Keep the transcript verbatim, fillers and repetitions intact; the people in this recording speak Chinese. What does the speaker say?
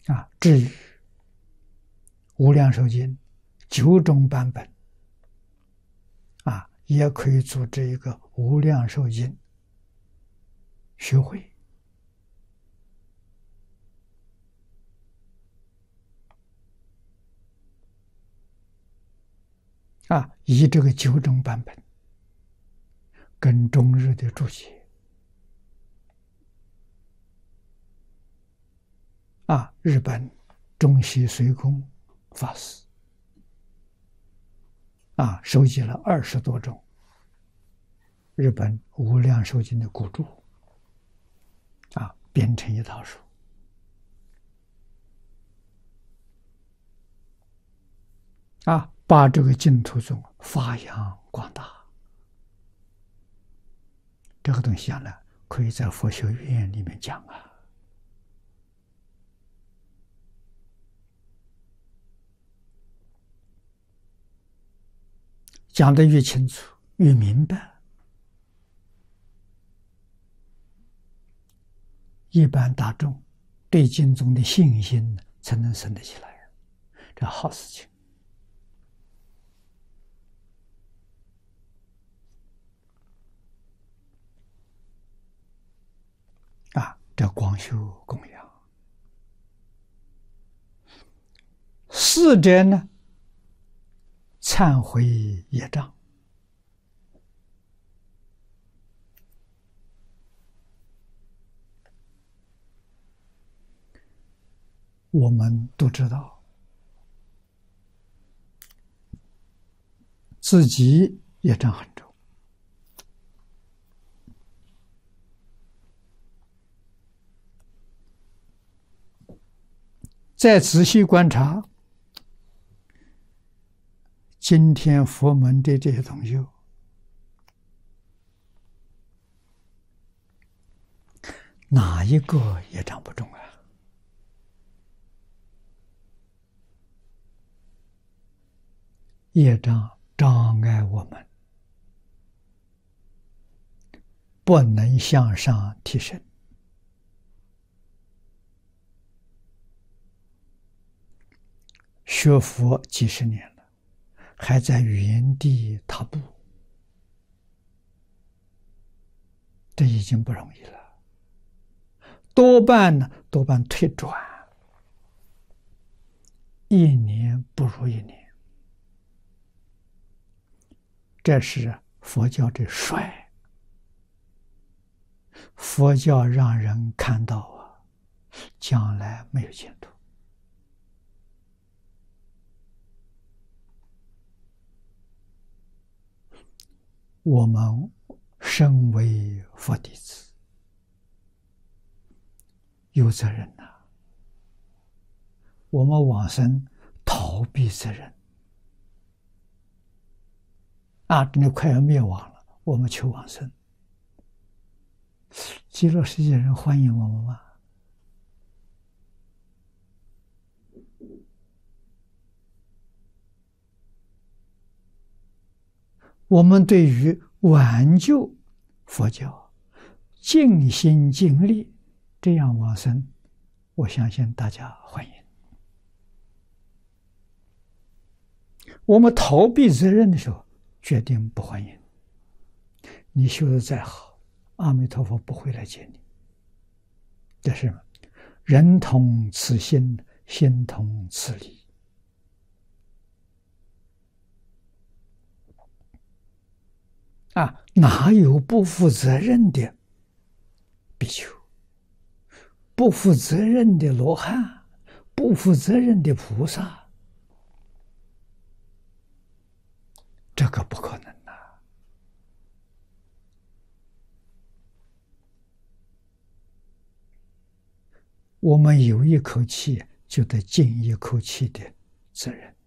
啊。至于无量寿经九种版本啊，也可以组织一个无量寿经学会啊，以这个九种版本跟中日的注解啊，日本中西随空法师啊，收集了二十多种日本无量寿经的古注啊，编成一套书啊，把这个净土宗发扬光大。这个东西呢，可以在佛学院里面讲啊。讲得越清楚越明白，一般大众对经宗的信心才能生得起来，这好事情啊！这广修供养，四者呢，忏悔业障。我们都知道，自己业障很重，再仔细观察今天佛门的这些同修，哪一个业障不重啊？业障障碍我们不能向上提升，学佛几十年了，还在原地踏步，这已经不容易了。多半呢，多半退转，一年不如一年。这是佛教的衰，佛教让人看到啊，将来没有前途。我们身为佛弟子，有责任呐、啊。我们往生逃避责任啊，真的快要灭亡了，我们求往生，极乐世界人欢迎我们吗？我们对于挽救佛教尽心尽力这样往生，我相信大家欢迎。我们逃避责任的时候，决定不欢迎。你修得再好，阿弥陀佛不会来接你。这是人同此心，心同此理。啊，哪有不负责任的比丘，不负责任的罗汉，不负责任的菩萨？这个不可能啊！我们有一口气，就得尽一口气的责任。